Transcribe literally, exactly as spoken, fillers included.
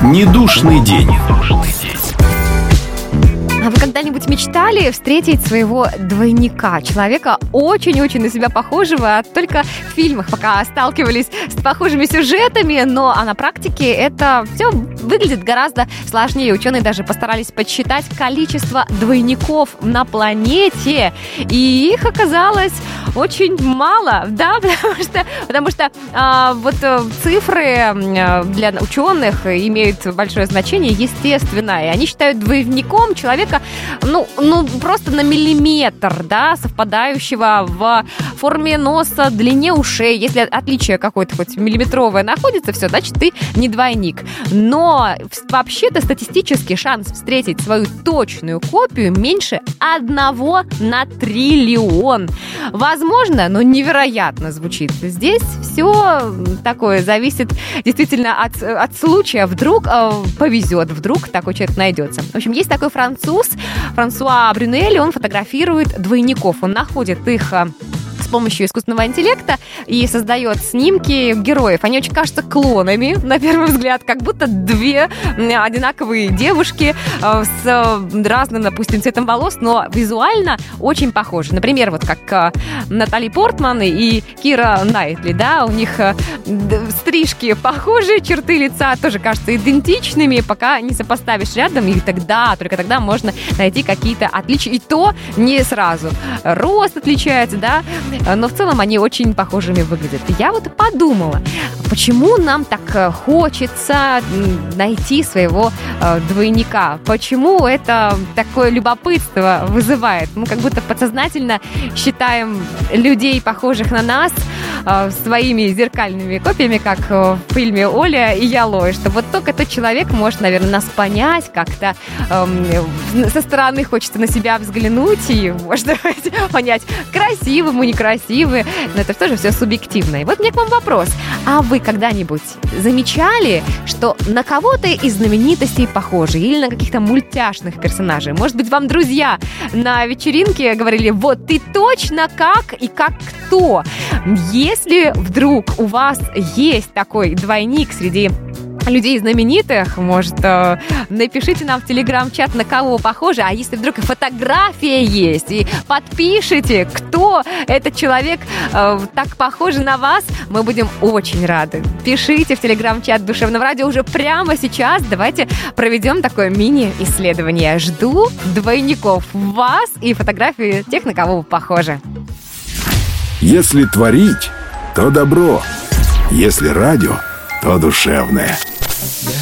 Недушный день. А вы когда-нибудь мечтали встретить своего двойника? Человека очень-очень на себя похожего, а только в фильмах пока сталкивались с похожими сюжетами, но а на практике это все выглядит гораздо сложнее. Ученые даже постарались подсчитать количество двойников на планете, и их оказалось очень мало, да, потому что, потому что а, вот цифры для ученых имеют большое значение, естественно, и они считают двойником человека, ну, ну, просто на миллиметр, да, совпадающего в форме носа, длине ушей. Если отличие какое-то хоть миллиметровое находится, все, значит, ты не двойник. Но вообще-то статистически шанс встретить свою точную копию меньше одного на триллион. Возможно, но невероятно звучит. Здесь все такое зависит действительно от, от случая. Вдруг э, повезет, вдруг такой человек найдется. В общем, есть такой француз, Франсуа Брюнель, он фотографирует двойников. Он находит их с помощью искусственного интеллекта и создает снимки героев. Они очень кажутся клонами, на первый взгляд, как будто две одинаковые девушки с разным, допустим, цветом волос, но визуально очень похожи. Например, вот как Натали Портман и Кира Найтли, да, у них стрижки похожи, черты лица тоже кажутся идентичными, пока не сопоставишь рядом, и тогда, только тогда можно найти какие-то отличия. И то не сразу. Рост отличается, да, но в целом они очень похожими выглядят. Я вот подумала, почему нам так хочется найти своего э, двойника? Почему это такое любопытство вызывает? Мы как будто подсознательно считаем людей, похожих на нас, э, своими зеркальными копиями, как в фильме «Оля и я, Лоя», что вот только тот человек может, наверное, нас понять, как-то э, со стороны хочется на себя взглянуть и, может быть, понять, красивый ему, некрасивый, но это тоже все субъективно. И вот у меня к вам вопрос. А вы когда-нибудь замечали, что на кого-то из знаменитостей похожи или на каких-то мультяшных персонажей? Может быть, вам друзья на вечеринке говорили: вот ты точно как и как кто? Если вдруг у вас есть такой двойник среди людей знаменитых, может, э, напишите нам в телеграм-чат, на кого похоже, а если вдруг и фотография есть, и подпишите, кто этот человек э, так похожий на вас, мы будем очень рады. Пишите в телеграм-чат Душевного радио уже прямо сейчас. Давайте проведем такое мини-исследование. Жду двойников вас и фотографии тех, на кого вы похожи. Если творить, то добро. Если радио, то душевное.